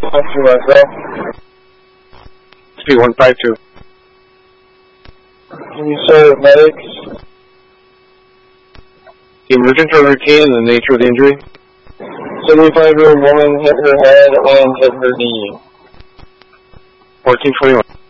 to myself. Speed 152. Can you serve medics? The emergency routine and the nature of the injury. 75-year-old woman hit her head and hit her knee. 1421.